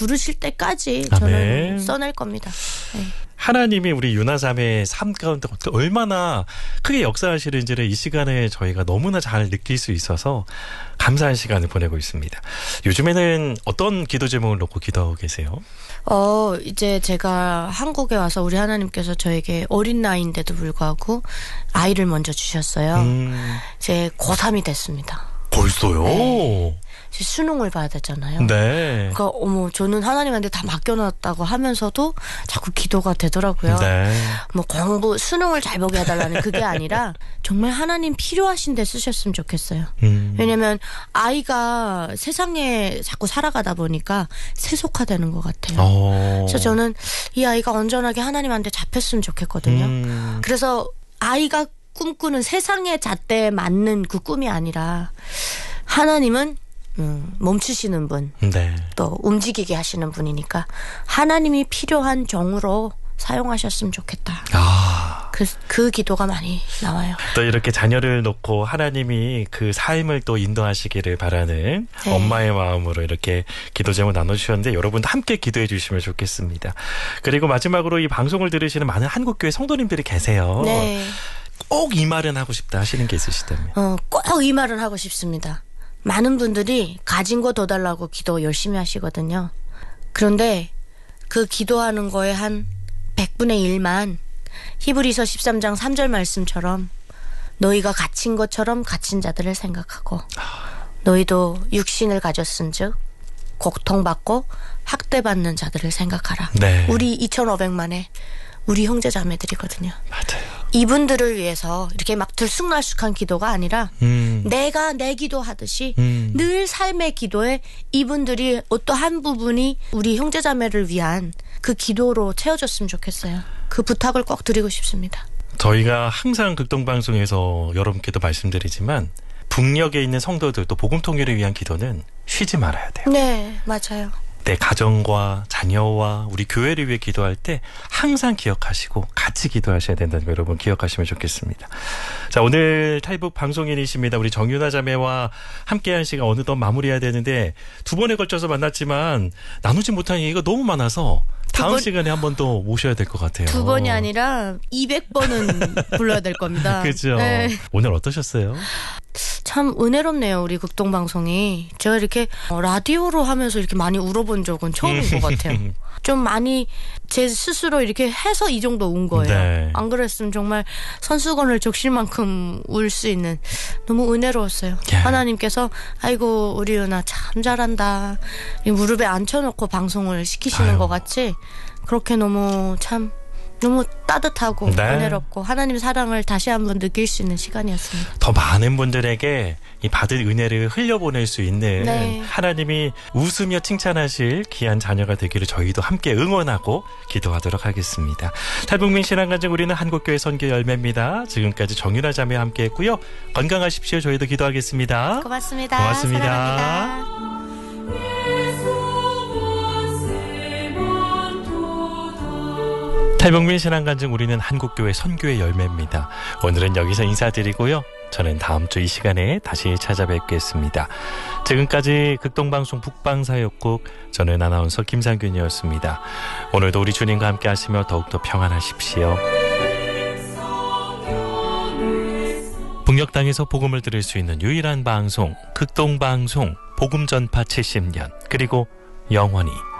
부르실 때까지 저는 써낼 겁니다. 네. 하나님이 우리 유나자매의 삶 가운데 얼마나 크게 역사하시는지를 이 시간에 저희가 너무나 잘 느낄 수 있어서 감사한 시간을 보내고 있습니다. 요즘에는 어떤 기도 제목을 놓고 기도하고 계세요? 이제 제가 한국에 와서 우리 하나님께서 저에게 어린 나이인데도 불구하고 아이를 먼저 주셨어요. 이제 고3이 됐습니다. 벌써요? 네. 수능을 봐야 되잖아요. 네. 그러니까 저는 하나님한테 다 맡겨놨다고 하면서도 자꾸 기도가 되더라고요. 네. 뭐 공부 수능을 잘 보게 해달라는 그게 아니라 정말 하나님 필요하신 데 쓰셨으면 좋겠어요. 왜냐면 아이가 세상에 자꾸 살아가다 보니까 세속화되는 것 같아요. 그래서 저는 이 아이가 온전하게 하나님한테 잡혔으면 좋겠거든요. 그래서 아이가 꿈꾸는 세상의 잣대에 맞는 그 꿈이 아니라 하나님은 멈추시는 분, 네. 또 움직이게 하시는 분이니까 하나님이 필요한 종으로 사용하셨으면 좋겠다. 그 기도가 많이 나와요. 또 이렇게 자녀를 놓고 하나님이 그 삶을 또 인도하시기를 바라는 네. 엄마의 마음으로 이렇게 기도 제목 나눠주셨는데 여러분도 함께 기도해 주시면 좋겠습니다. 그리고 마지막으로 이 방송을 들으시는 많은 한국교회 성도님들이 계세요. 네. 꼭 이 말은 하고 싶다 하시는 게 있으시다면? 꼭 이 말은 하고 싶습니다. 많은 분들이 가진 거 더 달라고 기도 열심히 하시거든요. 그런데 그 기도하는 거에 한 100분의 1만 히브리서 13장 3절 말씀처럼 너희가 갇힌 것처럼 갇힌 자들을 생각하고 너희도 육신을 가졌은즉 고통받고 학대받는 자들을 생각하라. 네. 우리 2,500만의 우리 형제자매들이거든요. 맞아요. 이분들을 위해서 이렇게 막 들쑥날쑥한 기도가 아니라 내가 내 기도하듯이 늘 삶의 기도에 이분들이 어떠한 부분이 우리 형제자매를 위한 그 기도로 채워졌으면 좋겠어요. 그 부탁을 꼭 드리고 싶습니다. 저희가 항상 극동방송에서 여러분께도 말씀드리지만 북녘에 있는 성도들 또 복음 통일을 위한 기도는 쉬지 말아야 돼요. 네, 맞아요. 내 가정과 자녀와 우리 교회를 위해 기도할 때 항상 기억하시고 같이 기도하셔야 된다는 거 여러분 기억하시면 좋겠습니다. 자, 오늘 탈북 방송인이십니다. 우리 정유나 자매와 함께한 시간 어느덧 마무리해야 되는데 두 번에 걸쳐서 만났지만 나누지 못한 얘기가 너무 많아서 다음 시간에 한 번 더 모셔야 될 것 같아요. 두 번이 아니라 200번은 불러야 될 겁니다. 그렇죠. 네. 오늘 어떠셨어요? 참 은혜롭네요. 우리 극동방송이. 제가 이렇게 라디오로 하면서 이렇게 많이 울어본 적은 처음인 것 같아요. 좀 많이 제 스스로 이렇게 해서 이 정도 운 거예요. 네. 안 그랬으면 정말 선수건을 적실 만큼 울 수 있는 너무 은혜로웠어요. 예. 하나님께서 아이고 우리 은아 참 잘한다. 이 무릎에 앉혀놓고 방송을 시키시는 것 같이 그렇게 너무 참 너무 따뜻하고 네. 은혜롭고 하나님 사랑을 다시 한번 느낄 수 있는 시간이었습니다. 더 많은 분들에게 이 받은 은혜를 흘려보낼 수 있는 네. 하나님이 웃으며 칭찬하실 귀한 자녀가 되기를 저희도 함께 응원하고 기도하도록 하겠습니다. 탈북민 신앙가정 우리는 한국교회 선교 열매입니다. 지금까지 정유나 자매와 함께했고요. 건강하십시오. 저희도 기도하겠습니다. 고맙습니다. 고맙습니다. 사랑합니다. 탈북민 신앙간증 우리는 한국교회 선교의 열매입니다. 오늘은 여기서 인사드리고요. 저는 다음 주 이 시간에 다시 찾아뵙겠습니다. 지금까지 극동방송 북방사역국 저는 아나운서 김상균이었습니다. 오늘도 우리 주님과 함께 하시며 더욱더 평안하십시오. 북녘 땅에서 복음을 들을 수 있는 유일한 방송 극동방송 복음 전파 70년 그리고 영원히